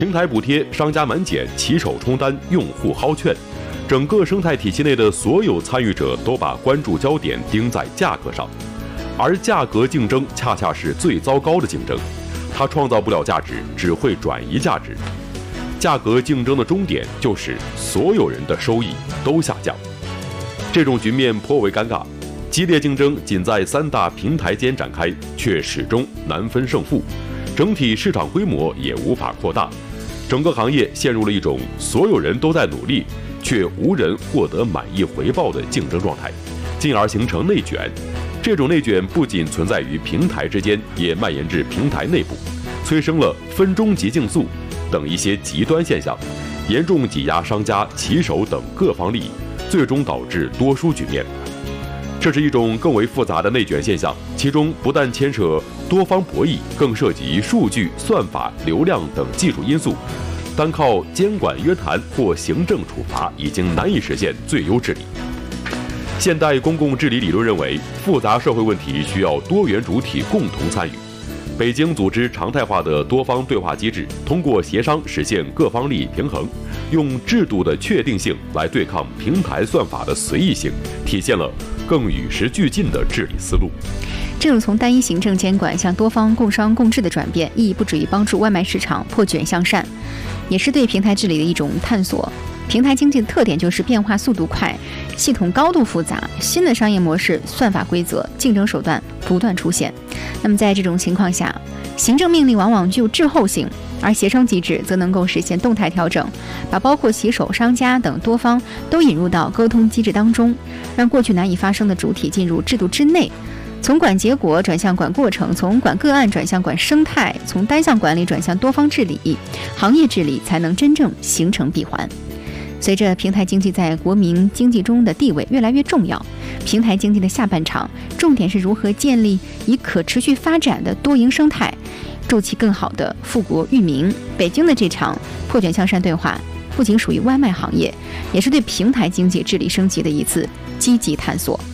平台补贴、商家满减、骑手冲单、用户薅券，整个生态体系内的所有参与者都把关注焦点盯在价格上，而价格竞争恰恰是最糟糕的竞争，它创造不了价值，只会转移价值。价格竞争的终点就是所有人的收益都下降，这种局面颇为尴尬。激烈竞争仅在3大平台间展开，却始终难分胜负，整体市场规模也无法扩大。整个行业陷入了一种所有人都在努力，却无人获得满意回报的竞争状态，进而形成内卷。这种内卷不仅存在于平台之间，也蔓延至平台内部，催生了分钟即竞速等一些极端现象，严重挤压商家、骑手等各方利益，最终导致多输局面。这是一种更为复杂的内卷现象，其中不但牵扯多方博弈，更涉及数据、算法、流量等技术因素。单靠监管约谈或行政处罚已经难以实现最优治理。现代公共治理理论认为，复杂社会问题需要多元主体共同参与。北京组织常态化的多方对话机制，通过协商实现各方利益平衡，用制度的确定性来对抗平台算法的随意性，体现了更与时俱进的治理思路。 这种从单一行政监管向多方共商共治的转变，意义不止于帮助外卖市场破卷向善，也是对平台治理的一种探索。平台经济的特点就是变化速度快，系统高度复杂，新的商业模式、算法规则、竞争手段不断出现。那么在这种情况下，行政命令往往具有滞后性，而协商机制则能够实现动态调整，把包括骑手、商家等多方都引入到沟通机制当中，让过去难以发生的主体进入制度之内。从管结果转向管过程，从管个案转向管生态，从单项管理转向多方治理，行业治理才能真正形成闭环。随着平台经济在国民经济中的地位越来越重要，平台经济的下半场重点是如何建立以可持续发展的多赢生态，助其更好的富国裕民。北京的这场破卷向善对话，不仅属于外卖行业，也是对平台经济治理升级的一次积极探索。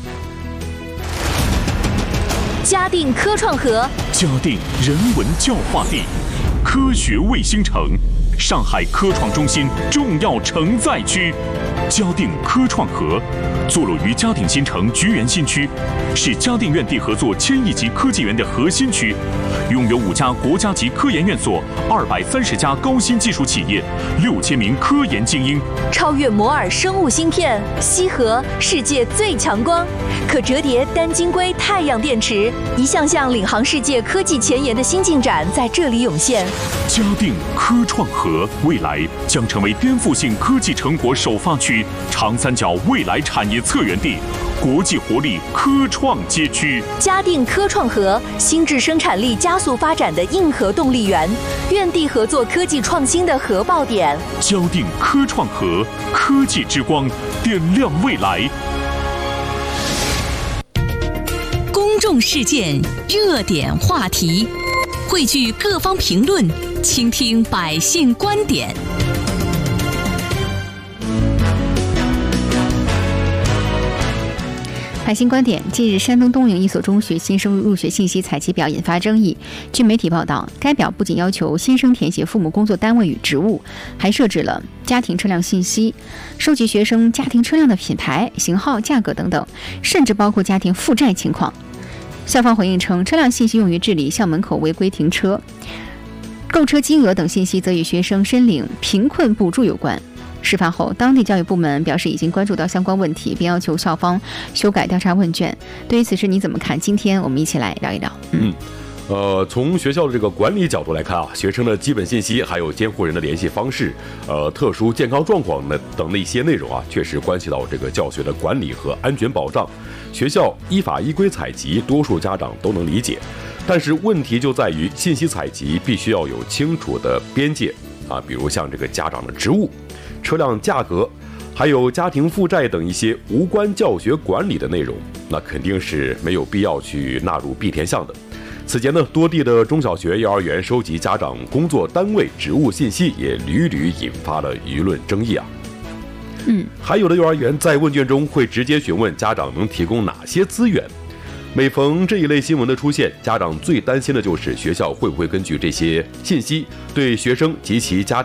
嘉定科创河， 嘉定人文教化地，科学卫星城，上海科创中心重要承载区。嘉定科创河坐落于嘉定新城菊园新区，是嘉定院地合作1000亿级科技园的核心区，拥有5家国家级科研院所、230家高新技术企业、6000名科研精英。 超越摩尔生物芯片，羲和世界最强光，可折叠单晶硅太阳电池，一项项领航世界科技前沿的新进展在这里涌现。 嘉定科创河未来将成为颠覆性科技成果首发区、长三角未来产业策源地、国际活力科创街区。 嘉定科创河，新质生产力加速发展的硬核动力源，院地合作科技创新的核爆点。 嘉定科创河，科技之光，点亮未来。 公众事件，热点话题，汇聚各方评论，倾听百姓观点。 百姓观点，近日山东东营一所中学新生入学信息采集表引发争议。据媒体报道，该表不仅要求新生填写父母工作单位与职务，还设置了家庭车辆信息，收集学生家庭车辆的品牌、型号、价格等等，甚至包括家庭负债情况。校方回应称，车辆信息用于治理校门口违规停车，购车金额等信息则与学生申领贫困补助有关。事发后，当地教育部门表示已经关注到相关问题，并要求校方修改调查问卷。对于此事你怎么看？今天我们一起来聊一聊。 从学校的这个管理角度来看啊，学生的基本信息，还有监护人的联系方式，特殊健康状况等的一些内容啊，确实关系到这个教学的管理和安全保障。学校依法依规采集，多数家长都能理解。但是问题就在于，信息采集必须要有清楚的边界啊，比如像这个家长的职务、车辆价格，还有家庭负债等一些无关教学管理的内容，那肯定是没有必要去纳入必填项的。此前呢，多地的中小学、幼儿园收集家长工作单位、职务信息，也屡屡引发了舆论争议啊。还有的幼儿园在问卷中会直接询问家长能提供哪些资源。每逢这一类新闻的出现，家长最担心的就是学校会不会根据这些信息对学生及其家